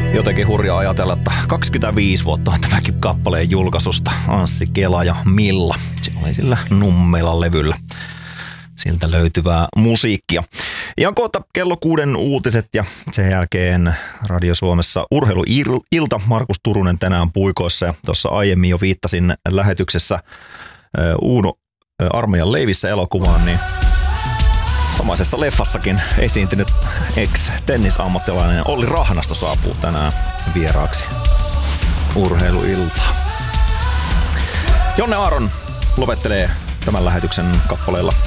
Jotenkin hurjaa ajatella, että 25 vuotta on tämäkin kappaleen julkaisusta. Anssi Kela ja Milla. Se oli sillä Nummelan levyllä. Siltä löytyvää musiikkia. Ihan kohta kello 6 uutiset ja sen jälkeen Radio Suomessa urheiluilta. Markus Turunen tänään puikoissa ja tuossa aiemmin jo viittasin lähetyksessä Uuno armeijan leivissä -elokuvaan, niin samaisessa leffassakin esiintynyt ex-tennisammattilainen Olli Rahnasto saapuu tänään vieraaksi urheiluiltaan. Jonne Aaron lopettelee tämän lähetyksen kappaleella